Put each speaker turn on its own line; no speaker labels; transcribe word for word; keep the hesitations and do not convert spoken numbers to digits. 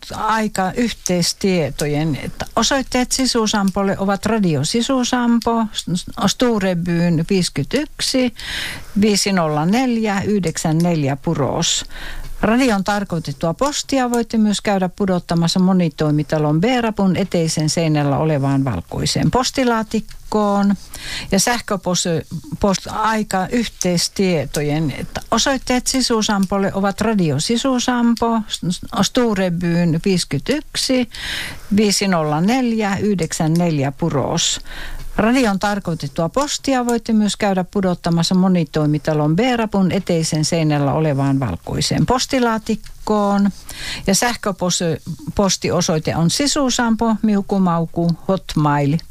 post-aika yhteistietojen. Että osoitteet Sisusampolle ovat Radio Sisusampo, Sturebyn viisikymmentäyksi, viisi nolla neljä yhdeksänkymmentäneljä Puros. Radion tarkoitettua postia voitte myös käydä pudottamassa monitoimitalon B-rapun eteisen seinällä olevaan valkoiseen postilaatikkoon. Ja sähköpost-aika yhteistietojen. Että osoitteet Sisusampolle ovat Radio Sisusampo, Sturebyn viisikymmentäyksi, viisi nolla neljä yhdeksänkymmentäneljä Puros. Radion tarkoitettua postia voitte myös käydä pudottamassa monitoimitalon B-rapun eteisen seinällä olevaan valkoiseen postilaatikkoon. Ja sähköpostiosoite on sisusampo, miukumauku, hotmail